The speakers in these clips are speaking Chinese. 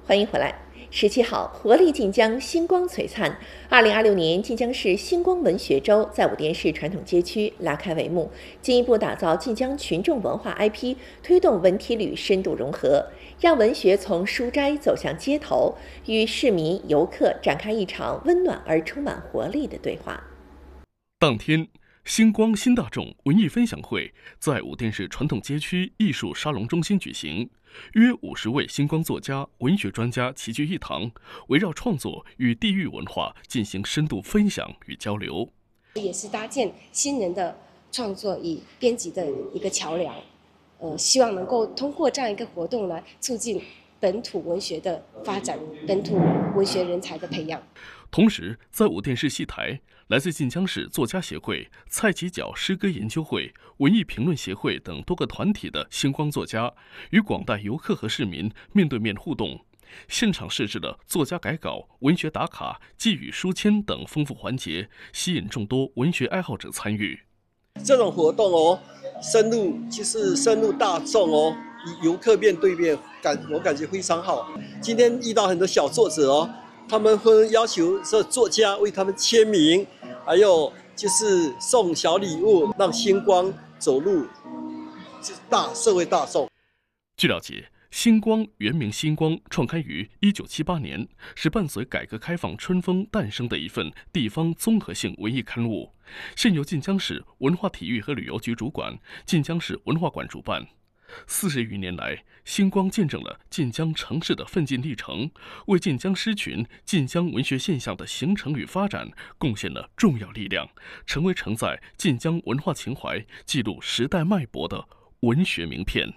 欢迎回来。17号，活力晋江，星光璀璨。2026年晋江市星光文学周在武店市传统街区拉开帷幕，进一步打造晋江群众文化 IP， 推动文体旅深度融合，让文学从书斋走向街头，与市民游客展开一场温暖而充满活力的对话。 当天，星光新大众文艺分享会在武店市传统街区艺术沙龙中心举行，约50位星光作家、文学专家齐聚一堂，围绕创作与地域文化进行深度分享与交流， 也是搭建新人的创作与编辑的一个桥梁。希望能够通过这样一个活动来促进本土文学的发展，本土文学人才的培养。 同时，在武店市戏台，来自晋江市作家协会、蔡其角诗歌研究会、文艺评论协会等多个团体的星光作家，与广大游客和市民面对面互动。现场设置了作家改稿、文学打卡、寄语书签等丰富环节，吸引众多文学爱好者参与。 这种活动深入大众与游客面对面，我感觉非常好。今天遇到很多小作者他们会要求这作家为他们签名，还有就是送小礼物，让星光走入社会大众。 据了解，星光原名星光，创刊于1978年，是伴随改革开放春风诞生的一份地方综合性文艺刊物，现由晋江市文化体育和旅游局主管、晋江市文化馆主办。40余年来，星光见证了晋江城市的奋进历程，为晋江诗群、晋江文学现象的形成与发展贡献了重要力量，成为承载晋江文化情怀、记录时代脉搏的文学名片。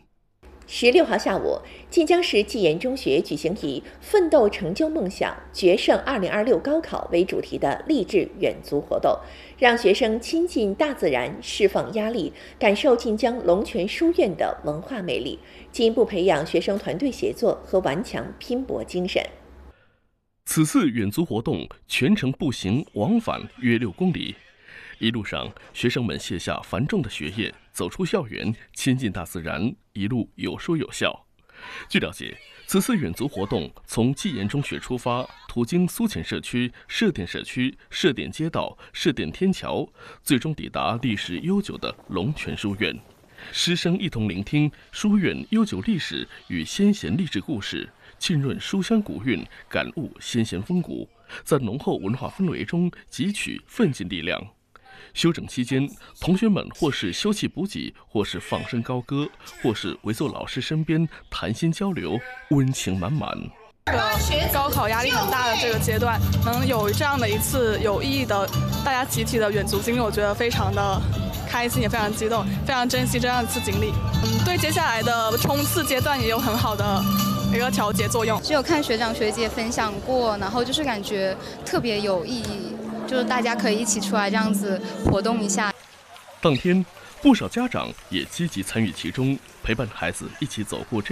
16号下午，晋江市技研中学举行以“奋斗成就梦想，决胜2026高考”为主题的励志远足活动，让学生亲近大自然，释放压力，感受晋江龙泉书院的文化魅力，进一步培养学生团队协作和顽强拼搏精神。 此次远足活动全程步行往返约6公里。一路上，学生们卸下繁重的学业，走出校园，亲近大自然，一路有说有笑。据了解，此次远足活动从技研中学出发，途经苏浅社区、社店社区、社店街道、社店天桥，最终抵达历史悠久的龙泉书院。师生一同聆听书院悠久历史与先贤励志故事，浸润书香古韵，感悟先贤风骨，在浓厚文化氛围中汲取奋进力量。休整期间，同学们或是休憩补给，或是放声高歌，或是围坐老师身边谈心交流，温情满满。 高考压力很大的这个阶段，能有这样的一次有意义的大家集体的远足经历，我觉得非常的开心，也非常激动，非常珍惜这样一次经历。对接下来的冲刺阶段也有很好的一个调节作用。 只有看学长学姐分享过，然后就是感觉特别有意义。就是大家可以一起出来这样子活动一下。 当天，不少家长也积极参与其中，陪伴孩子一起走过这